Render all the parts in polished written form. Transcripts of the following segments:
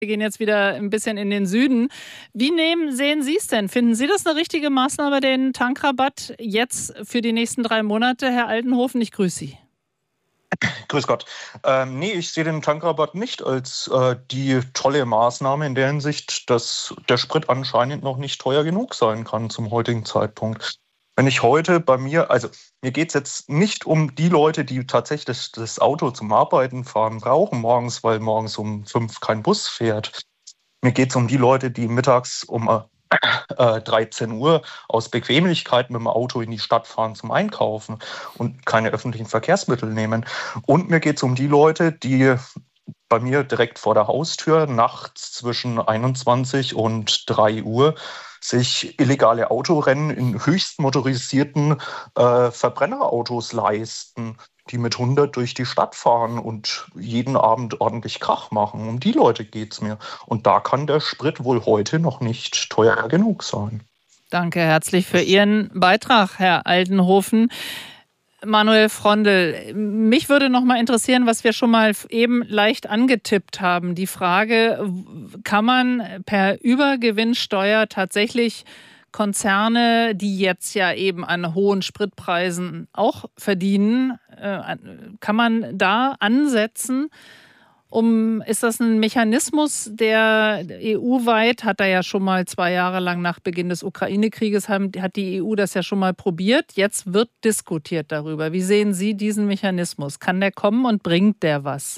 Wir gehen jetzt wieder ein bisschen in den Süden. Sehen Sie es denn? Finden Sie das eine richtige Maßnahme, den Tankrabatt jetzt für die nächsten 3 Monate, Herr Altenhofen? Ich grüße Sie. Grüß Gott. Nee, ich sehe den Tankrabatt nicht als die tolle Maßnahme in der Hinsicht, dass der Sprit anscheinend noch nicht teuer genug sein kann zum heutigen Zeitpunkt. Wenn ich heute mir geht es jetzt nicht um die Leute, die tatsächlich das Auto zum Arbeiten fahren brauchen morgens, weil morgens um 5 kein Bus fährt. Mir geht es um die Leute, die mittags um 13 Uhr aus Bequemlichkeit mit dem Auto in die Stadt fahren zum Einkaufen und keine öffentlichen Verkehrsmittel nehmen. Und mir geht es um die Leute, die bei mir direkt vor der Haustür nachts zwischen 21 und 3 Uhr sich illegale Autorennen in höchst motorisierten Verbrennerautos leisten, die mit 100 durch die Stadt fahren und jeden Abend ordentlich Krach machen. Um die Leute geht es mir. Und da kann der Sprit wohl heute noch nicht teuer genug sein. Danke herzlich für Ihren Beitrag, Herr Altenhofen. Manuel Frondel, mich würde noch mal interessieren, was wir schon mal eben leicht angetippt haben. Die Frage, kann man per Übergewinnsteuer tatsächlich Konzerne, die jetzt ja eben an hohen Spritpreisen auch verdienen, kann man da ansetzen? Ist das ein Mechanismus, der EU-weit, hat er ja schon mal 2 Jahre lang nach Beginn des Ukraine-Krieges, hat die EU das ja schon mal probiert. Jetzt wird diskutiert darüber. Wie sehen Sie diesen Mechanismus? Kann der kommen und bringt der was?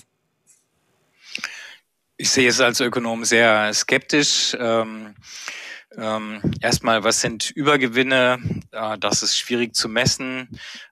Ich sehe es als Ökonom sehr skeptisch. Erstmal, was sind Übergewinne? Das ist schwierig zu messen.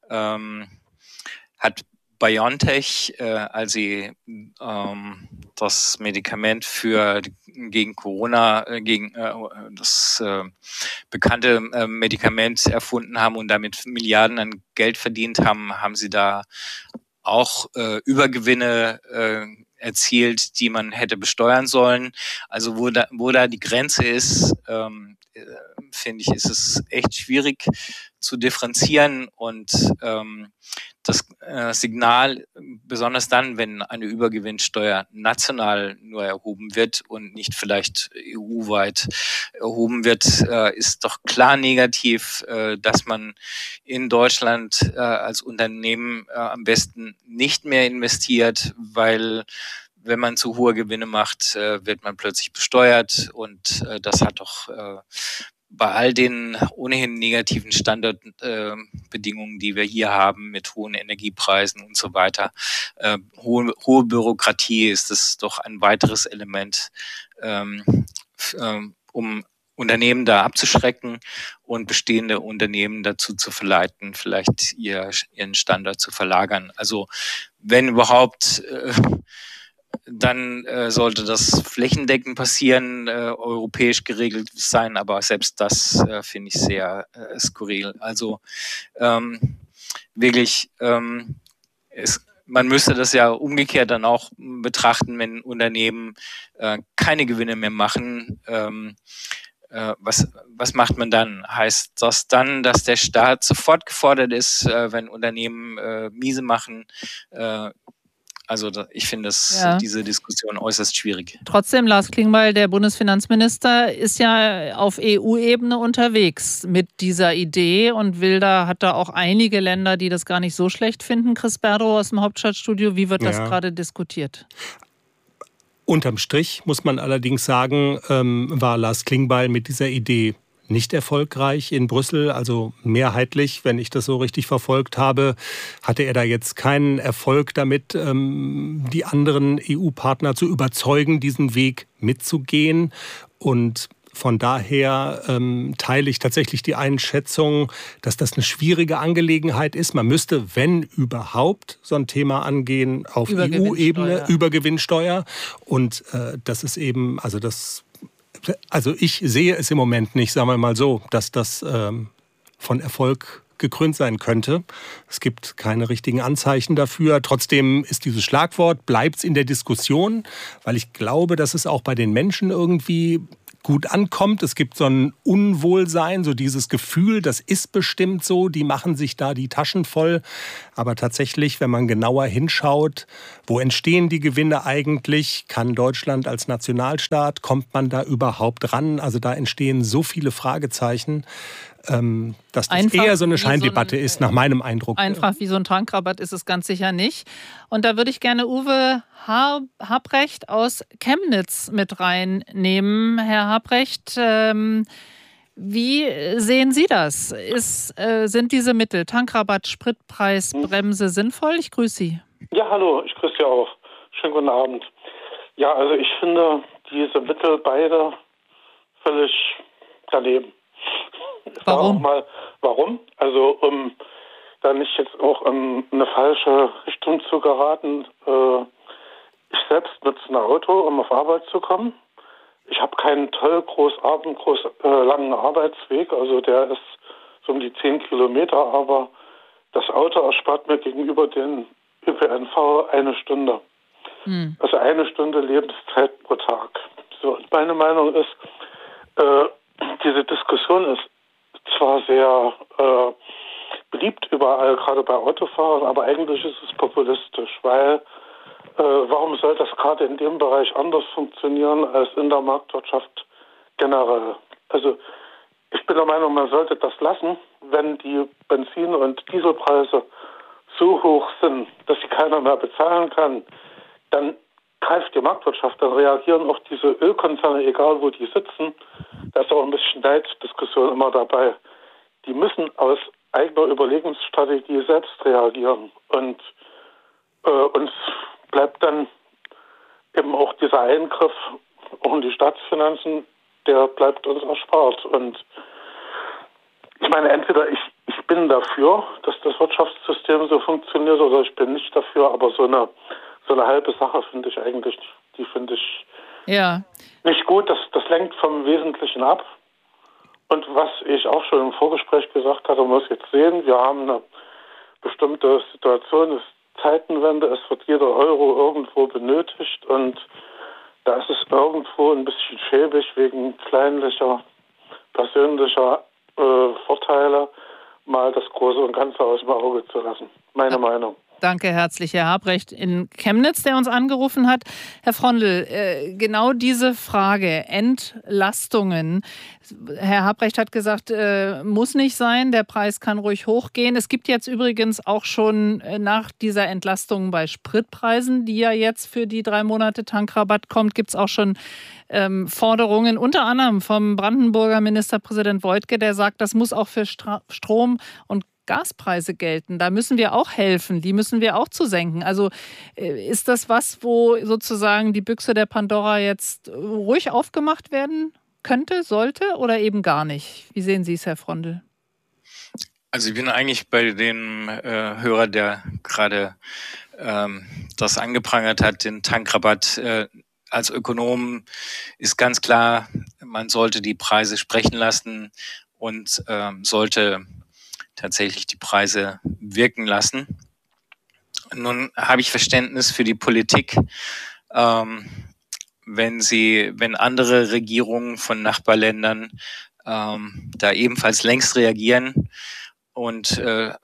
Hat BioNTech, als sie das Medikament gegen Corona, das bekannte Medikament erfunden haben und damit Milliarden an Geld verdient haben, haben sie da auch Übergewinne erzielt, die man hätte besteuern sollen. Also wo da die Grenze ist, finde ich, ist es echt schwierig zu differenzieren und das Signal, besonders dann, wenn eine Übergewinnsteuer national nur erhoben wird und nicht vielleicht EU-weit erhoben wird, ist doch klar negativ, dass man in Deutschland als Unternehmen am besten nicht mehr investiert, weil wenn man zu hohe Gewinne macht, wird man plötzlich besteuert und das hat doch bei all den ohnehin negativen Standardbedingungen, die wir hier haben, mit hohen Energiepreisen und so weiter, hohe Bürokratie, ist das doch ein weiteres Element, um Unternehmen da abzuschrecken und bestehende Unternehmen dazu zu verleiten, vielleicht ihren Standard zu verlagern. Also wenn überhaupt, dann sollte das flächendeckend passieren, europäisch geregelt sein, aber selbst das finde ich sehr skurril. Also wirklich, man müsste das ja umgekehrt dann auch betrachten, wenn Unternehmen keine Gewinne mehr machen. Was macht man dann? Heißt das dann, dass der Staat sofort gefordert ist, wenn Unternehmen miese machen? Also ich finde diese Diskussion äußerst schwierig. Trotzdem, Lars Klingbeil, der Bundesfinanzminister, ist ja auf EU-Ebene unterwegs mit dieser Idee und hat da auch einige Länder, die das gar nicht so schlecht finden. Chris Berdow aus dem Hauptstadtstudio, wie wird das gerade diskutiert? Unterm Strich muss man allerdings sagen, war Lars Klingbeil mit dieser Idee nicht erfolgreich in Brüssel, also mehrheitlich, wenn ich das so richtig verfolgt habe, hatte er da jetzt keinen Erfolg damit, die anderen EU-Partner zu überzeugen, diesen Weg mitzugehen. Und von daher teile ich tatsächlich die Einschätzung, dass das eine schwierige Angelegenheit ist. Man müsste, wenn überhaupt, so ein Thema angehen auf EU-Ebene, Übergewinnsteuer. Und das ist eben, also ich sehe es im Moment nicht, sagen wir mal so, dass das von Erfolg gekrönt sein könnte. Es gibt keine richtigen Anzeichen dafür. Trotzdem ist dieses Schlagwort, bleibt es in der Diskussion, weil ich glaube, dass es auch bei den Menschen irgendwie gut ankommt. Es gibt so ein Unwohlsein, so dieses Gefühl, das ist bestimmt so, die machen sich da die Taschen voll. Aber tatsächlich, wenn man genauer hinschaut, wo entstehen die Gewinne eigentlich? Kann Deutschland als Nationalstaat, kommt man da überhaupt ran? Also da entstehen so viele Fragezeichen, dass das einfach eher so eine Scheindebatte ist, nach meinem Eindruck. Einfach wie so ein Tankrabatt ist es ganz sicher nicht. Und da würde ich gerne Uwe Habrecht aus Chemnitz mit reinnehmen. Herr Habrecht, wie sehen Sie das? Sind diese Mittel, Tankrabatt, Spritpreis, Bremse sinnvoll? Ich grüße Sie. Ja, hallo, ich grüße Sie auch. Schönen guten Abend. Ja, also ich finde diese Mittel beide völlig daneben. Warum? Auch mal, warum? Also um da nicht jetzt auch in eine falsche Richtung zu geraten. Ich selbst nutze ein Auto, um auf Arbeit zu kommen. Ich habe keinen langen Arbeitsweg, also der ist so um die 10 Kilometer, aber das Auto erspart mir gegenüber den ÖPNV 1 Stunde. Also 1 Stunde Lebenszeit pro Tag. So, und meine Meinung ist, diese Diskussion ist zwar sehr beliebt überall, gerade bei Autofahrern, aber eigentlich ist es populistisch, weil warum soll das gerade in dem Bereich anders funktionieren als in der Marktwirtschaft generell? Also ich bin der Meinung, man sollte das lassen, wenn die Benzin- und Dieselpreise so hoch sind, dass sie keiner mehr bezahlen kann, dann greift die Marktwirtschaft, dann reagieren auch diese Ölkonzerne, egal wo die sitzen. Da ist auch ein bisschen Neiddiskussion immer dabei. Die müssen aus eigener Überlegungsstrategie selbst reagieren. Und uns bleibt dann eben auch dieser Eingriff auch in die Staatsfinanzen, der bleibt uns erspart. Und ich meine, entweder ich bin dafür, dass das Wirtschaftssystem so funktioniert, oder ich bin nicht dafür, aber so eine halbe Sache finde ich eigentlich, die finde ich nicht gut. Das lenkt vom Wesentlichen ab. Und was ich auch schon im Vorgespräch gesagt hatte, man muss jetzt sehen, wir haben eine bestimmte Situation, es ist Zeitenwende, es wird jeder Euro irgendwo benötigt und da ist es irgendwo ein bisschen schäbig wegen kleinlicher, persönlicher Vorteile, mal das Große und Ganze aus dem Auge zu lassen. Meine Meinung. Danke herzlich, Herr Habrecht in Chemnitz, der uns angerufen hat. Herr Frondl, genau diese Frage, Entlastungen. Herr Habrecht hat gesagt, muss nicht sein, der Preis kann ruhig hochgehen. Es gibt jetzt übrigens auch schon nach dieser Entlastung bei Spritpreisen, die ja jetzt für die 3 Monate Tankrabatt kommt, gibt es auch schon Forderungen, unter anderem vom Brandenburger Ministerpräsident Woidke, der sagt, das muss auch für Strom- und Gaspreise gelten. Da müssen wir auch helfen, die müssen wir auch zu senken. Also ist das was, wo sozusagen die Büchse der Pandora jetzt ruhig aufgemacht werden könnte, sollte oder eben gar nicht? Wie sehen Sie es, Herr Frondl? Also ich bin eigentlich bei dem Hörer, der gerade das angeprangert hat, den Tankrabatt. Als Ökonom ist ganz klar, man sollte die Preise sprechen lassen und sollte tatsächlich die Preise wirken lassen. Nun habe ich Verständnis für die Politik, wenn andere Regierungen von Nachbarländern da ebenfalls längst reagieren und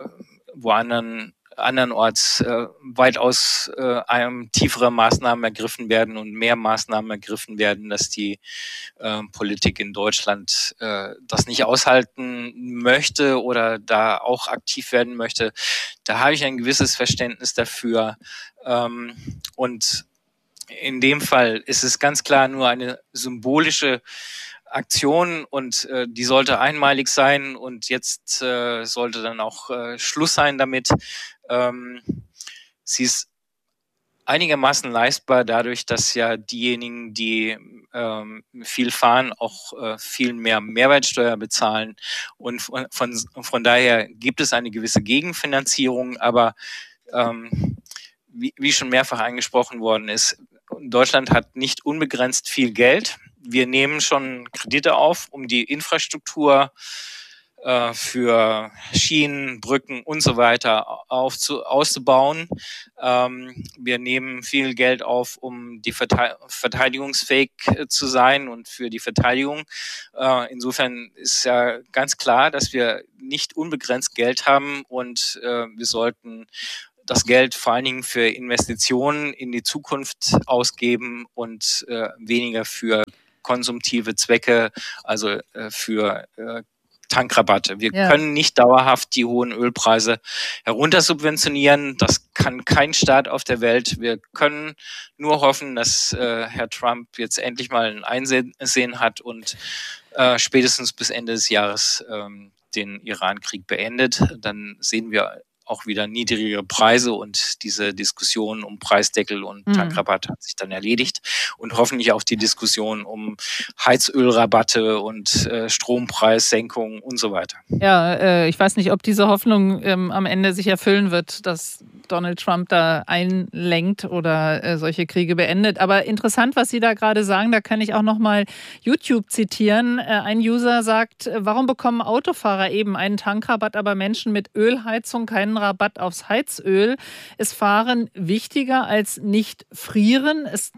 andernorts weitaus tiefere Maßnahmen ergriffen werden und mehr Maßnahmen ergriffen werden, dass die Politik in Deutschland das nicht aushalten möchte oder da auch aktiv werden möchte. Da habe ich ein gewisses Verständnis dafür. Und in dem Fall ist es ganz klar nur eine symbolische Aktion und die sollte einmalig sein und jetzt sollte dann auch Schluss sein damit. Sie ist einigermaßen leistbar dadurch, dass ja diejenigen, die viel fahren, auch viel mehr Mehrwertsteuer bezahlen und von daher gibt es eine gewisse Gegenfinanzierung, aber wie schon mehrfach angesprochen worden ist, Deutschland hat nicht unbegrenzt viel Geld. Wir nehmen schon Kredite auf, um die Infrastruktur für Schienen, Brücken und so weiter auszubauen. Wir nehmen viel Geld auf, um die verteidigungsfähig zu sein und für die Verteidigung. Insofern ist ja ganz klar, dass wir nicht unbegrenzt Geld haben und wir sollten das Geld vor allen Dingen für Investitionen in die Zukunft ausgeben und weniger für konsumtive Zwecke, also für Tankrabatte. Wir können nicht dauerhaft die hohen Ölpreise heruntersubventionieren. Das kann kein Staat auf der Welt. Wir können nur hoffen, dass Herr Trump jetzt endlich mal ein Einsehen hat und spätestens bis Ende des Jahres den Iran-Krieg beendet. Dann sehen wir auch wieder niedrigere Preise und diese Diskussion um Preisdeckel und Tankrabatt hat sich dann erledigt und hoffentlich auch die Diskussion um Heizölrabatte und Strompreissenkungen und so weiter. Ja, ich weiß nicht, ob diese Hoffnung am Ende sich erfüllen wird, dass Donald Trump da einlenkt oder solche Kriege beendet. Aber interessant, was Sie da gerade sagen, da kann ich auch noch mal YouTube zitieren. Ein User sagt, warum bekommen Autofahrer eben einen Tankrabatt, aber Menschen mit Ölheizung keinen Rabatt aufs Heizöl? Ist Fahren wichtiger als nicht frieren? Ist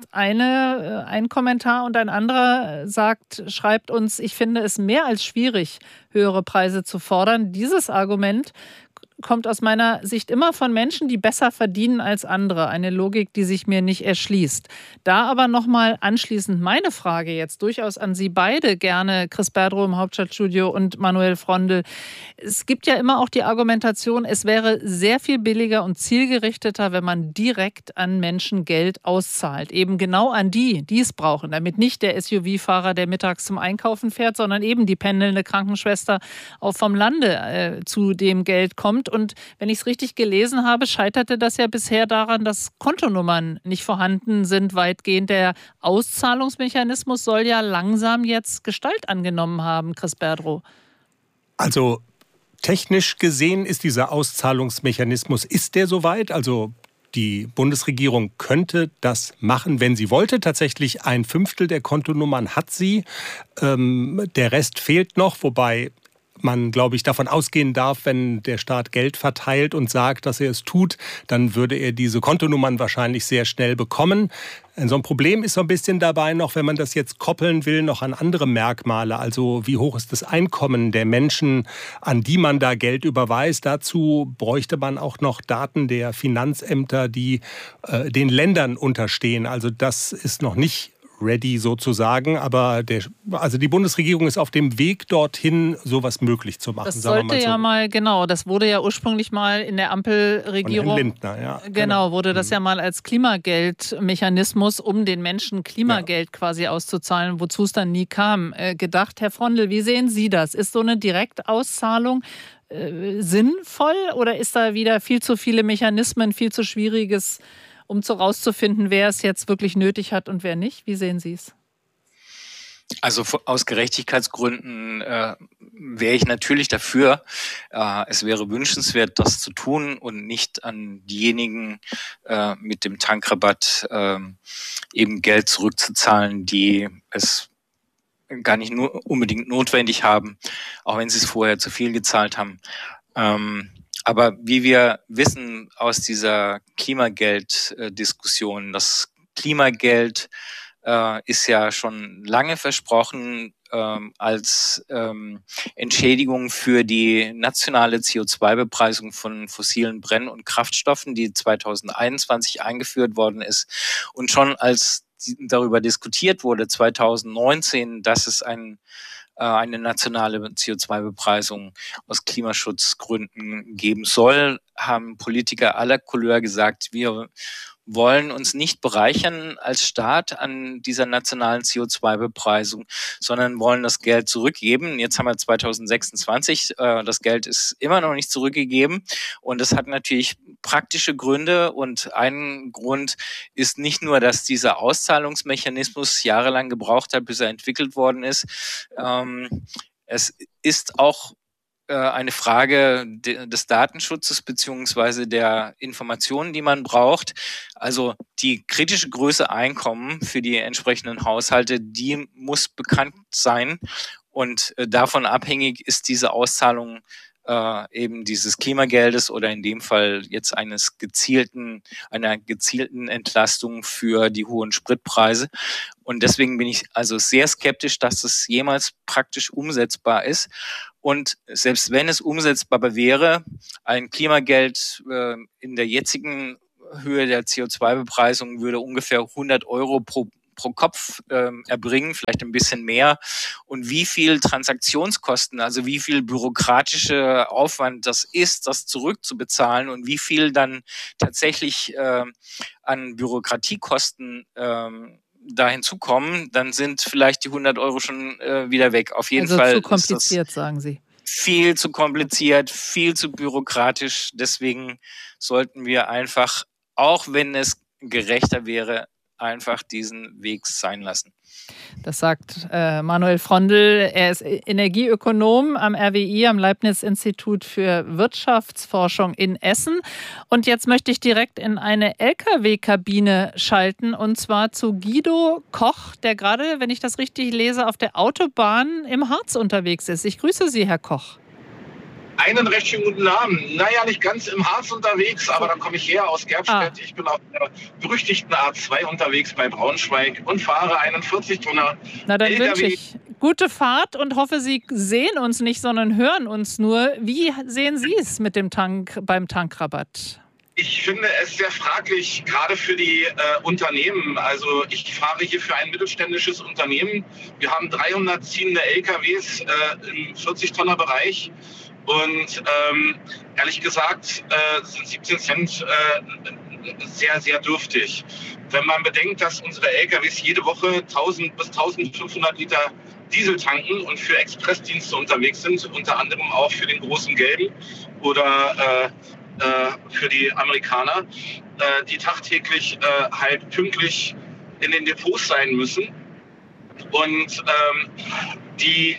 ein Kommentar, und ein anderer schreibt uns, ich finde es mehr als schwierig, höhere Preise zu fordern. Dieses Argument kommt aus meiner Sicht immer von Menschen, die besser verdienen als andere. Eine Logik, die sich mir nicht erschließt. Da aber nochmal anschließend meine Frage jetzt durchaus an Sie beide gerne, Chris Berdrow im Hauptstadtstudio und Manuel Frondel. Es gibt ja immer auch die Argumentation, es wäre sehr viel billiger und zielgerichteter, wenn man direkt an Menschen Geld auszahlt. Eben genau an die es brauchen. Damit nicht der SUV-Fahrer, der mittags zum Einkaufen fährt, sondern eben die pendelnde Krankenschwester auch vom Lande zu dem Geld kommt. Und wenn ich es richtig gelesen habe, scheiterte das ja bisher daran, dass Kontonummern nicht vorhanden sind weitgehend. Der Auszahlungsmechanismus soll ja langsam jetzt Gestalt angenommen haben, Chris Berdrow. Also technisch gesehen ist dieser Auszahlungsmechanismus, ist der soweit? Also die Bundesregierung könnte das machen, wenn sie wollte. Tatsächlich 1/5 der Kontonummern hat sie. Der Rest fehlt noch, wobei man, glaube ich, davon ausgehen darf, wenn der Staat Geld verteilt und sagt, dass er es tut, dann würde er diese Kontonummern wahrscheinlich sehr schnell bekommen. So ein Problem ist so ein bisschen dabei noch, wenn man das jetzt koppeln will, noch an andere Merkmale. Also wie hoch ist das Einkommen der Menschen, an die man da Geld überweist. Dazu bräuchte man auch noch Daten der Finanzämter, die den Ländern unterstehen. Also das ist noch nicht ready sozusagen, aber die Bundesregierung ist auf dem Weg dorthin, sowas möglich zu machen. Das sollte ja mal, genau, das wurde ja ursprünglich mal in der Ampelregierung, von Herrn Lindner, ja. Genau, wurde das ja mal als Klimageldmechanismus, um den Menschen Klimageld quasi auszuzahlen, wozu es dann nie kam, gedacht. Herr Frondel, wie sehen Sie das? Ist so eine Direktauszahlung sinnvoll oder ist da wieder viel zu viele Mechanismen, viel zu Schwieriges, um rauszufinden, wer es jetzt wirklich nötig hat und wer nicht? Wie sehen Sie es? Also aus Gerechtigkeitsgründen wäre ich natürlich dafür. Es wäre wünschenswert, das zu tun und nicht an diejenigen mit dem Tankrabatt eben Geld zurückzuzahlen, die es gar nicht nur unbedingt notwendig haben, auch wenn sie es vorher zu viel gezahlt haben. Aber wie wir wissen aus dieser Klimageld-Diskussion, das Klimageld ist ja schon lange versprochen als Entschädigung für die nationale CO2-Bepreisung von fossilen Brenn- und Kraftstoffen, die 2021 eingeführt worden ist. Und schon als darüber diskutiert wurde, 2019, dass es eine nationale CO2-Bepreisung aus Klimaschutzgründen geben soll, haben Politiker aller Couleur gesagt, wir wollen uns nicht bereichern als Staat an dieser nationalen CO2-Bepreisung, sondern wollen das Geld zurückgeben. Jetzt haben wir 2026, das Geld ist immer noch nicht zurückgegeben und es hat natürlich praktische Gründe und ein Grund ist nicht nur, dass dieser Auszahlungsmechanismus jahrelang gebraucht hat, bis er entwickelt worden ist. Es ist auch eine Frage des Datenschutzes beziehungsweise der Informationen, die man braucht. Also die kritische Größe Einkommen für die entsprechenden Haushalte, die muss bekannt sein. Und davon abhängig ist diese Auszahlung eben dieses Klimageldes oder in dem Fall jetzt einer gezielten Entlastung für die hohen Spritpreise. Und deswegen bin ich also sehr skeptisch, dass es jemals praktisch umsetzbar ist. Und selbst wenn es umsetzbar wäre, ein Klimageld in der jetzigen Höhe der CO2-Bepreisung würde ungefähr 100 Euro pro Kopf erbringen, vielleicht ein bisschen mehr. Und wie viel Transaktionskosten, also wie viel bürokratischer Aufwand das ist, das zurückzubezahlen und wie viel dann tatsächlich an Bürokratiekosten da hinzukommen, dann sind vielleicht die 100 Euro schon wieder weg. Auf jeden Fall zu kompliziert, sagen Sie. Viel zu kompliziert, viel zu bürokratisch. Deswegen sollten wir einfach, auch wenn es gerechter wäre, einfach diesen Weg sein lassen. Das sagt Manuel Frondl. Er ist Energieökonom am RWI, am Leibniz-Institut für Wirtschaftsforschung in Essen. Und jetzt möchte ich direkt in eine LKW-Kabine schalten, und zwar zu Guido Koch, der gerade, wenn ich das richtig lese, auf der Autobahn im Harz unterwegs ist. Ich grüße Sie, Herr Koch. Einen recht schönen guten Abend. Naja, nicht ganz im Harz unterwegs, aber da komme ich her aus Gerbstedt. Ich bin auf der berüchtigten A2 unterwegs bei Braunschweig und fahre einen 40-Tonner Na, dann LKW. wünsche ich gute Fahrt und hoffe, Sie sehen uns nicht, sondern hören uns nur. Wie sehen Sie es mit dem beim Tankrabatt? Ich finde es sehr fraglich, gerade für die Unternehmen. Also ich fahre hier für ein mittelständisches Unternehmen. Wir haben 300 ziehende LKWs im 40-Tonner-Bereich. Und ehrlich gesagt sind 17 Cent sehr, sehr dürftig. Wenn man bedenkt, dass unsere LKWs jede Woche 1000 bis 1500 Liter Diesel tanken und für Expressdienste unterwegs sind, unter anderem auch für den großen Gelben oder für die Amerikaner, die tagtäglich halt pünktlich in den Depots sein müssen und die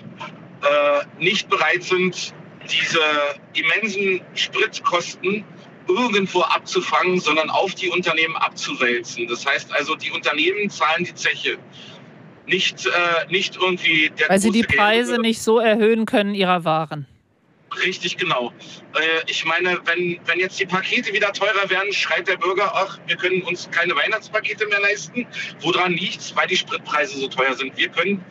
nicht bereit sind, diese immensen Spritkosten irgendwo abzufangen, sondern auf die Unternehmen abzuwälzen. Das heißt also, die Unternehmen zahlen die Zeche. Nicht irgendwie der Weil sie die große Preise Gelbe. nicht so erhöhen können ihrer Waren. Richtig, genau. Ich meine, wenn jetzt die Pakete wieder teurer werden, schreit der Bürger, ach, wir können uns keine Weihnachtspakete mehr leisten. Woran liegt's? Weil die Spritpreise so teuer sind. Wir können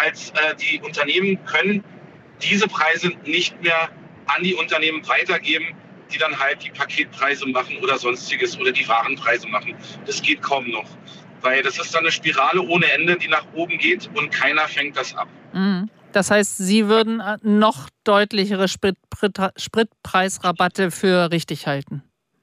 die Unternehmen können diese Preise nicht mehr an die Unternehmen weitergeben, die dann halt die Paketpreise machen oder sonstiges oder die Warenpreise machen. Das geht kaum noch, weil das ist dann eine Spirale ohne Ende, die nach oben geht und keiner fängt das ab. Das heißt, Sie würden noch deutlichere Spritpreisrabatte für richtig halten?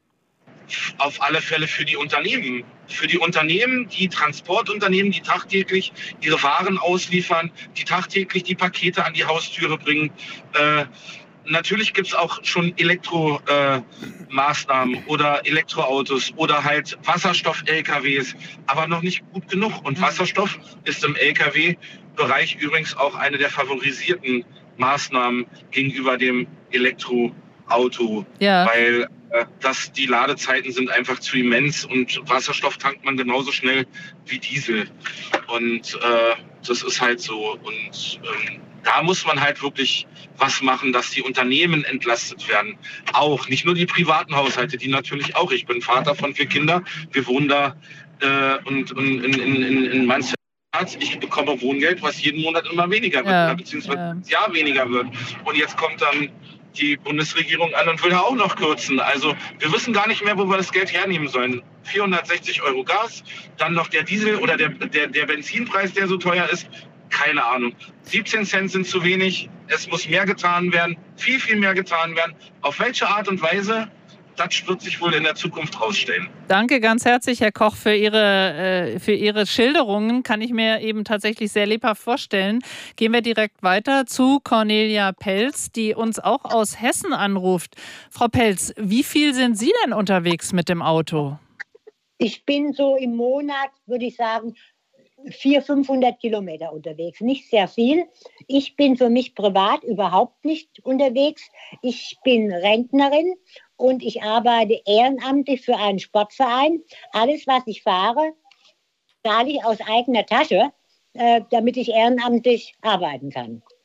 Auf alle Fälle für die Unternehmen. Für die Unternehmen, die Transportunternehmen, die tagtäglich ihre Waren ausliefern, die tagtäglich die Pakete an die Haustüre bringen. Natürlich gibt es auch schon Elektromaßnahmen oder Elektroautos oder halt Wasserstoff-LKWs, aber noch nicht gut genug. Und Wasserstoff ist im LKW-Bereich übrigens auch eine der favorisierten Maßnahmen gegenüber dem Elektroauto, weil die Ladezeiten sind einfach zu immens und Wasserstoff tankt man genauso schnell wie Diesel. Und das ist halt so. Und da muss man halt wirklich was machen, dass die Unternehmen entlastet werden. Auch, nicht nur die privaten Haushalte, die natürlich auch. Ich bin Vater von 4 Kindern. Wir wohnen da und in Mansfeld. Ich bekomme Wohngeld, was jeden Monat immer weniger wird, beziehungsweise das Jahr weniger wird. Und jetzt kommt dann die Bundesregierung an und will da auch noch kürzen. Also wir wissen gar nicht mehr, wo wir das Geld hernehmen sollen. 460 Euro Gas, dann noch der Diesel oder der Benzinpreis, der so teuer ist. Keine Ahnung. 17 Cent sind zu wenig. Es muss mehr getan werden. Viel, viel mehr getan werden. Auf welche Art und Weise? Das wird sich wohl in der Zukunft rausstellen. Danke ganz herzlich, Herr Koch, für Ihre Schilderungen. Kann ich mir eben tatsächlich sehr lebhaft vorstellen. Gehen wir direkt weiter zu Cornelia Pelz, die uns auch aus Hessen anruft. Frau Pelz, wie viel sind Sie denn unterwegs mit dem Auto? Ich bin so im Monat, würde ich sagen, 400-500 Kilometer unterwegs. Nicht sehr viel. Ich bin für mich privat überhaupt nicht unterwegs. Ich bin Rentnerin und ich arbeite ehrenamtlich für einen Sportverein. Alles, was ich fahre, zahle ich aus eigener Tasche, damit ich ehrenamtlich arbeiten kann.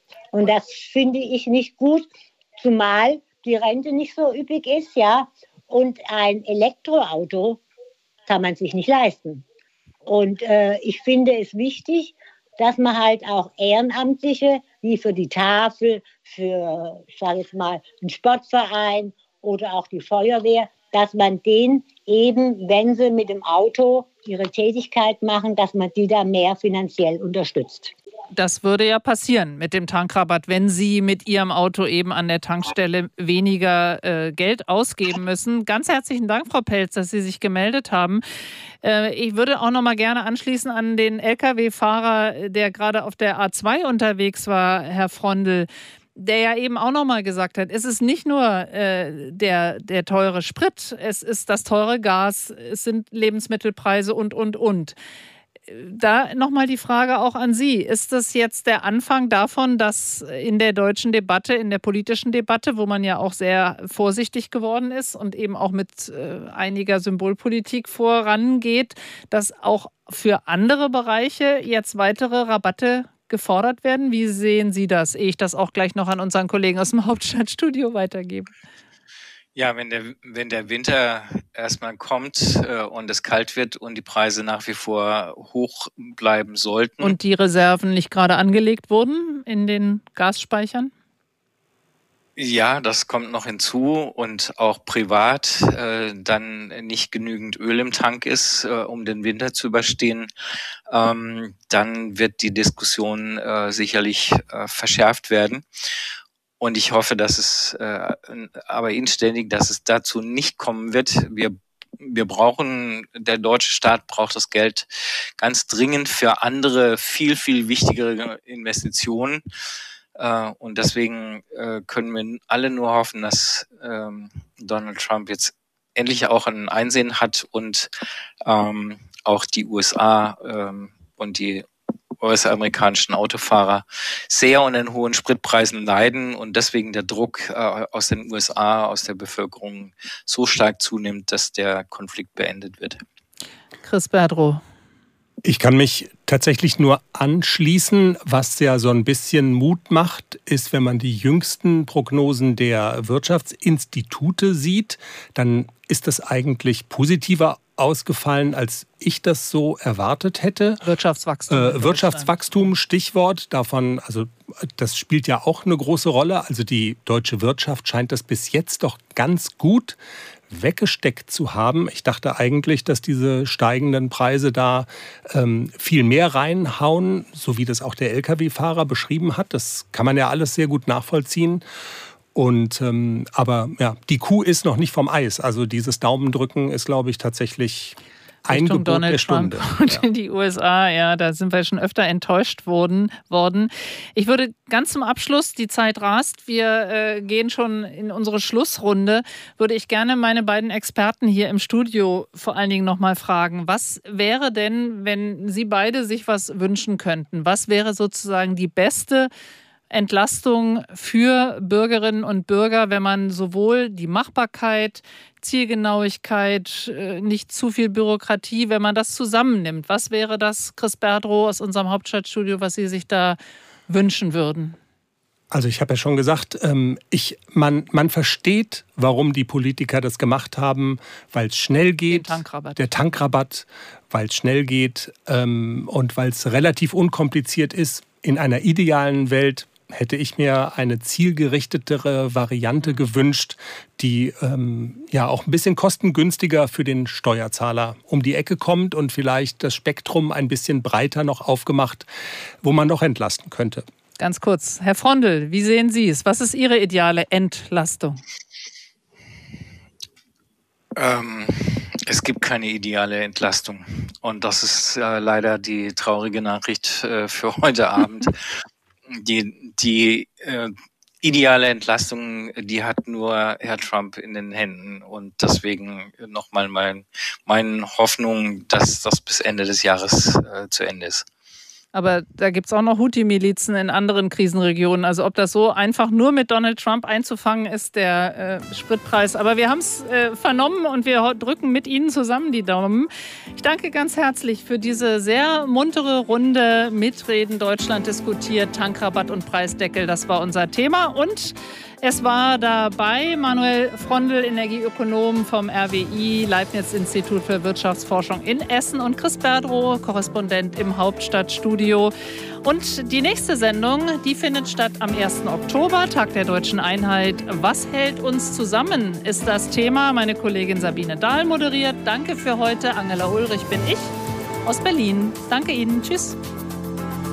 Und das finde ich nicht gut, zumal die Rente nicht so üppig ist, ja. Und ein Elektroauto kann man sich nicht leisten. Und ich finde es wichtig, dass man halt auch Ehrenamtliche, wie für die Tafel, für, ich sage jetzt mal, einen Sportverein oder auch die Feuerwehr, dass man denen eben, wenn sie mit dem Auto ihre Tätigkeit machen, dass man die da mehr finanziell unterstützt. Das würde ja passieren mit dem Tankrabatt, wenn Sie mit Ihrem Auto eben an der Tankstelle weniger Geld ausgeben müssen. Ganz herzlichen Dank, Frau Pelz, dass Sie sich gemeldet haben. Ich würde auch noch mal gerne anschließen an den Lkw-Fahrer, der gerade auf der A2 unterwegs war, Herr Frondel, der ja eben auch noch mal gesagt hat, es ist nicht nur der teure Sprit, es ist das teure Gas, es sind Lebensmittelpreise und. Da nochmal die Frage auch an Sie. Ist das jetzt der Anfang davon, dass in der deutschen Debatte, in der politischen Debatte, wo man ja auch sehr vorsichtig geworden ist und eben auch mit einiger Symbolpolitik vorangeht, dass auch für andere Bereiche jetzt weitere Rabatte gefordert werden? Wie sehen Sie das, ehe ich das auch gleich noch an unseren Kollegen aus dem Hauptstadtstudio weitergebe? Ja, wenn der Winter erstmal kommt und es kalt wird und die Preise nach wie vor hoch bleiben sollten. Und die Reserven nicht gerade angelegt wurden in den Gasspeichern? Ja, das kommt noch hinzu und auch privat dann nicht genügend Öl im Tank ist, um den Winter zu überstehen, dann wird die Diskussion sicherlich verschärft werden. Und ich hoffe, dass es aber inständig, dass es dazu nicht kommen wird. Wir brauchen, der deutsche Staat braucht das Geld ganz dringend für andere, viel, viel wichtigere Investitionen. Und deswegen können wir alle nur hoffen, dass Donald Trump jetzt endlich auch ein Einsehen hat und auch die USA und die US-amerikanischen Autofahrer sehr unter den hohen Spritpreisen leiden und deswegen der Druck aus den USA, aus der Bevölkerung so stark zunimmt, dass der Konflikt beendet wird. Chris Berdrow. Ich kann mich tatsächlich nur anschließen. Was ja so ein bisschen Mut macht, ist, wenn man die jüngsten Prognosen der Wirtschaftsinstitute sieht, dann ist das eigentlich positiver ausgefallen, als ich das so erwartet hätte. Wirtschaftswachstum, Stichwort davon, also das spielt ja auch eine große Rolle. Also die deutsche Wirtschaft scheint das bis jetzt doch ganz gut weggesteckt zu haben. Ich dachte eigentlich, dass diese steigenden Preise da viel mehr reinhauen, so wie das auch der Lkw-Fahrer beschrieben hat. Das kann man ja alles sehr gut nachvollziehen. Und aber ja, die Kuh ist noch nicht vom Eis. Also dieses Daumendrücken ist, glaube ich, tatsächlich ein Gebot Donald der Stunde. Trump und in die USA, ja, da sind wir schon öfter enttäuscht worden. Ich würde ganz zum Abschluss, die Zeit rast, wir gehen schon in unsere Schlussrunde, würde ich gerne meine beiden Experten hier im Studio vor allen Dingen nochmal fragen, was wäre denn, wenn Sie beide sich was wünschen könnten? Was wäre sozusagen die beste Entlastung für Bürgerinnen und Bürger, wenn man sowohl die Machbarkeit, Zielgenauigkeit, nicht zu viel Bürokratie, wenn man das zusammennimmt? Was wäre das, Chris Berdrow aus unserem Hauptstadtstudio, was Sie sich da wünschen würden? Also ich habe ja schon gesagt, man versteht, warum die Politiker das gemacht haben, weil es schnell geht. Der Tankrabatt, weil es schnell geht und weil es relativ unkompliziert ist. In einer idealen Welt hätte ich mir eine zielgerichtetere Variante gewünscht, die ja auch ein bisschen kostengünstiger für den Steuerzahler um die Ecke kommt und vielleicht das Spektrum ein bisschen breiter noch aufgemacht, wo man noch entlasten könnte. Ganz kurz, Herr Frondel, wie sehen Sie es? Was ist Ihre ideale Entlastung? Es gibt keine ideale Entlastung. Und das ist leider die traurige Nachricht für heute Abend. Die ideale Entlastung, die hat nur Herr Trump in den Händen. Und deswegen nochmal meine Hoffnung, dass das bis Ende des Jahres zu Ende ist. Aber da gibt es auch noch Houthi-Milizen in anderen Krisenregionen. Also ob das so einfach nur mit Donald Trump einzufangen ist, der Spritpreis. Aber wir haben es vernommen und wir drücken mit Ihnen zusammen die Daumen. Ich danke ganz herzlich für diese sehr muntere Runde. Mitreden, Deutschland diskutiert, Tankrabatt und Preisdeckel, das war unser Thema. Und es war dabei Manuel Frondl, Energieökonom vom RWI, Leibniz-Institut für Wirtschaftsforschung in Essen, und Chris Berdrow, Korrespondent im Hauptstadtstudio. Und die nächste Sendung, die findet statt am 1. Oktober, Tag der Deutschen Einheit. Was hält uns zusammen, ist das Thema. Meine Kollegin Sabine Dahl moderiert. Danke für heute. Angela Ulrich bin ich aus Berlin. Danke Ihnen. Tschüss.